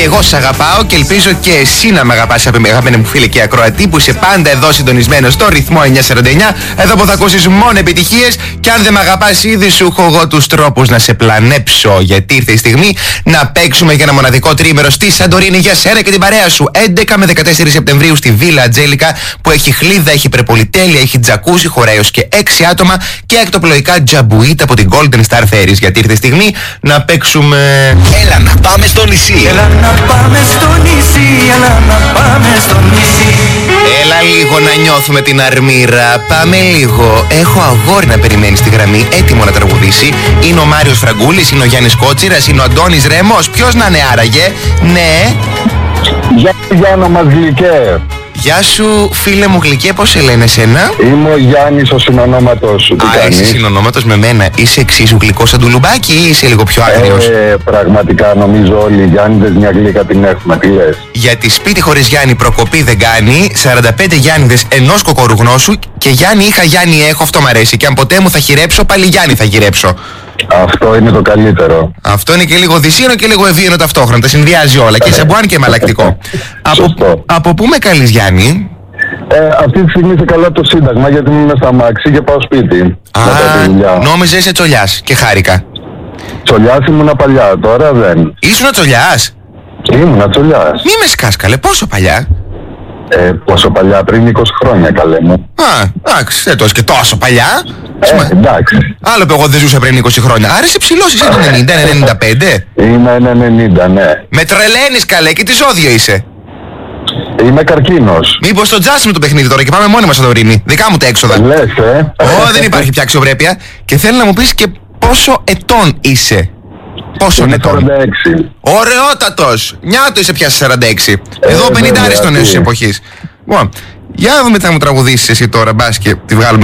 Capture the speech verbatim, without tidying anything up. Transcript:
εγώ σ' αγαπάω και ελπίζω και εσύ να με αγαπάς, αγαπημένε μου φίλε και ακροατή, που είσαι πάντα εδώ συντονισμένος στο ρυθμό εννιακόσια σαράντα εννιά. Εδώ που θα ακούσεις μόνο επιτυχίες. Και αν δεν με αγαπάς ήδη, σου έχω εγώ τους τρόπους να σε πλανέψω. Γιατί ήρθε η στιγμή να παίξουμε για ένα μοναδικό τρίμερο στη Σαντορίνη για σένα και την παρέα σου. έντεκα με δεκατέσσερις Σεπτεμβρίου στη Βίλα Ατζέλικα, που έχει χλίδα, έχει υπερπολιτέλεια, έχει τζακούζι, χωράει έως και έξι άτομα και εκτοπλοϊκά τζαμπουίτα από την Golden Star Ferries. Γιατί ήρθε η στιγμή να παίξουμε. Έλα να πάμε στο νησί. Έλα να πάμε στο νησί, έλα να πάμε στο νησί. Έλα λίγο να νιώθουμε την αρμύρα. Πάμε λίγο. Έχω αγόρι να περιμένει στη γραμμή, έτοιμο να τραγουδήσει. Είναι ο Μάριος Φραγκούλης, είναι ο Γιάννης Κότσιρας, είναι ο Αντώνης Ρέμος. Ποιος να είναι άραγε? Ναι. Γεια σου Γιάννα μας Γλυκέ. Γεια σου φίλε μου Γλυκέ, πώς σε λένε εσένα? Είμαι ο Γιάννης ο συνονόματος σου. Τι Α, κάνεις? είσαι συνονόματος με μένα. Είσαι εξίσου γλυκός σαν του Λουμπάκη ή είσαι λίγο πιο άγριος? Ε, πραγματικά νομίζω όλοι οι Γιάννηδες μια γλύκα την έχουμε. Τι λες? Γιατί σπίτι χωρίς Γιάννη προκοπή δεν κάνει. σαράντα πέντε Γιάννηδες ενός κοκορουγνώσου. Και Γιάννη είχα, Γιάννη έχω, αυτό μ' αρέσει. Και αν ποτέ μου θα χειρέψω, πάλι Γιάννη θα γυρέψω. Αυτό είναι το καλύτερο. Αυτό είναι και λίγο δυσίωνο και λίγο ευίωνο ταυτόχρονα. Τα συνδυάζει όλα. Και σε μπουάν και μαλακτικό. από, από πού με καλείς, Γιάννη? Ε, αυτή τη στιγμή είσαι καλά το Σύνταγμα, γιατί είμαι στα μάξι και πάω σπίτι. Α, νόμιζα είσαι τσολιάς και χάρηκα. Τσολιάς ήμουνα παλιά, τώρα δεν. Ήσουνα τσολιάς? Ήμουνα τσολιάς. Μη με σκάς καλέ, πόσο παλιά? Ε, πόσο παλιά, πριν είκοσι χρόνια καλέ μου. Α, εντάξει, δεν το και τόσο παλιά. Ε, εντάξει. Άλλο που εγώ δεν ζούσα πριν είκοσι χρόνια. Άρα είσαι ψηλός, είσαι το ενενήντα, ενενήντα πέντε. Είμαι ένα ενενήντα, ναι. Με τρελαίνεις καλέ, και τι ζώδιο είσαι? Είμαι καρκίνος. Μήπως το τζάσουμε το παιχνίδι τώρα και πάμε μόνοι μας Σαντορίνη? Δικά μου τα έξοδα. Λες, ε. Ω, δεν υπάρχει πια αξιοπρέπεια. Και θέλω να μου πεις και πόσο ετών είσαι. Πόσο Είμαι ετών? σαράντα έξι. Ωραιότατος. Νιάτο είσαι πια σαράντα έξι. Ε, Εδώ πενήντα βέβαια, στον νέο τι. της εποχής. Λοιπόν, για να δούμε τι θα μου τραγουδήσεις εσύ τώρα, μπας και τη βγάλουμε.